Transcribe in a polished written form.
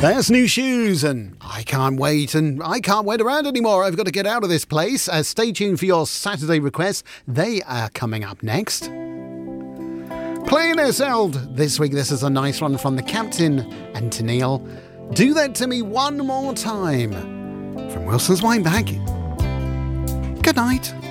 There's new shoes and I can't wait around anymore. I've got to get out of this place. Stay tuned for your Saturday requests. They are coming up next. Playing Ourselves this week. This is a nice one from the Captain and Tennille. Do That To Me One More Time from Wilson's Wine Bag. Good night.